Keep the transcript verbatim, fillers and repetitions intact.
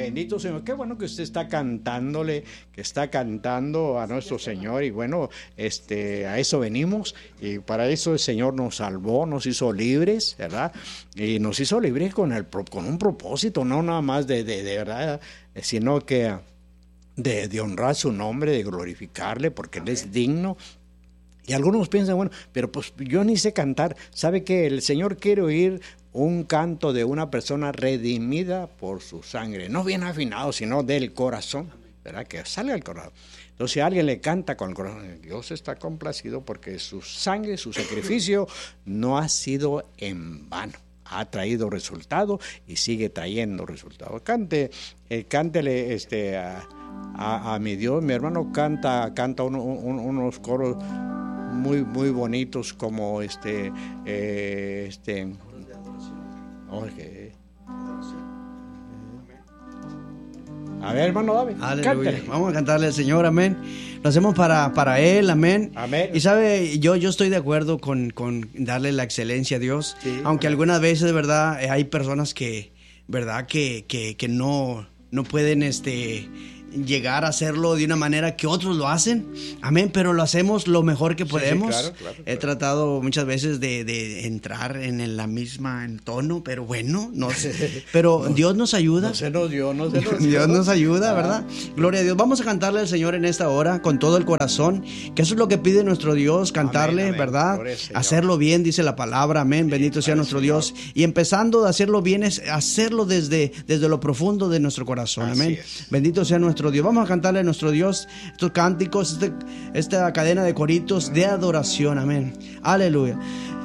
Bendito Señor, qué bueno que usted está cantándole, que está cantando a nuestro Señor, y bueno, este, a eso venimos, y para eso el Señor nos salvó, nos hizo libres, ¿verdad? Y nos hizo libres con, el, con un propósito, no nada más de, de, de verdad, sino que de, de honrar su nombre, de glorificarle, porque Él es digno. Y algunos piensan, bueno, pero pues yo ni sé cantar. ¿Sabe que el Señor quiere oír un canto de una persona redimida por su sangre? No bien afinado, sino del corazón, ¿verdad? Que salga del corazón. Entonces, si alguien le canta con el corazón, Dios está complacido porque su sangre, su sacrificio no ha sido en vano. Ha traído resultado y sigue trayendo resultado. Cante, eh, cántele este, a, a, a mi Dios. Mi hermano canta, canta uno, un, unos coros muy muy bonitos, como este eh, este okay. A ver, hermano David, aleluya. Vamos a cantarle al Señor, amén. Lo hacemos para, para Él, amén. Amén. Y sabe, yo, yo estoy de acuerdo con, con darle la excelencia a Dios, sí, aunque amén. Algunas veces, de verdad, hay personas que, verdad, que, que, que no, no pueden este llegar a hacerlo de una manera que otros lo hacen, amén, pero lo hacemos lo mejor que podemos. Sí, sí, claro, claro, claro. He tratado muchas veces de, de entrar en la misma en tono, pero bueno, no sé, pero no, Dios nos ayuda. No se nos dio, no se nos dio. Dios nos ayuda, ¿verdad? Gloria a Dios. Vamos a cantarle al Señor en esta hora con todo el corazón, que eso es lo que pide nuestro Dios, cantarle, amén, amén. ¿Verdad? Hacerlo bien, dice la palabra, amén, sí, bendito sea nuestro Señor. Dios. Y empezando de hacerlo bien es hacerlo desde, desde lo profundo de nuestro corazón, amén. Es. Bendito sea nuestro Dios. Vamos a cantarle a nuestro Dios estos cánticos, este, esta cadena de coritos de adoración, amén. Aleluya.